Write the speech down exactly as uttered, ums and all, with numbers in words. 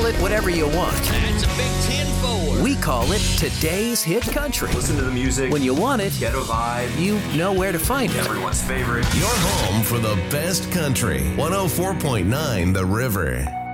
it whatever you want. That's a big ten four. We call it Today's Hit Country. Listen to the music. When you want it, Ghetto vibe. you know where to find it. Everyone's favorite. Your home for the best country. one oh four point nine The River.